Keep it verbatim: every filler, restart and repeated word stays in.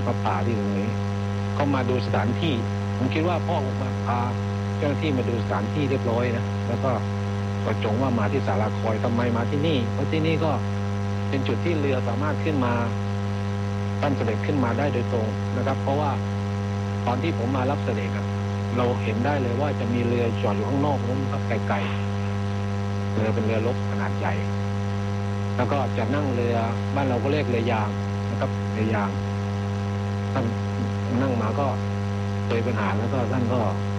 มาป่าที่ตรงนี้ก็มาดูสถานที่ผมคิดว่าพ่อมาพาเจ้าหน้าที่มาดูสถานที่เรียบร้อยนะแล้วก็ประจงว่ามาที่ศาลาคอยทำไมมาที่นี่เพราะที่นี่ก็เป็นจุดที่เรือสามารถขึ้นมาท่านเสด็จขึ้นมาได้โดยตรงนะครับเพราะว่าตอนที่ผมมารับเสด็จเราเห็นได้เลยว่าจะมีเรือจอดอยู่ข้างนอกนู้นครับไกลๆเรือเป็นเรือรบขนาดใหญ่แล้วก็จะนั่งเรือบ้านเราก็เรียกเรือยางนะครับเรือยางท่านนั่งมาก็เคยปัญหาแล้วก็ท่านก็